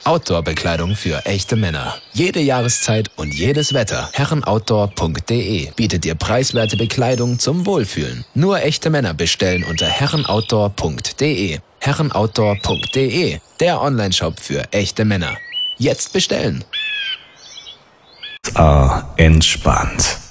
Outdoor-Bekleidung für echte Männer. Jede Jahreszeit und jedes Wetter. Herrenoutdoor.de bietet dir preiswerte Bekleidung zum Wohlfühlen. Nur echte Männer bestellen unter herrenoutdoor.de. Herrenoutdoor.de, der Onlineshop für echte Männer. Jetzt bestellen. Entspannt.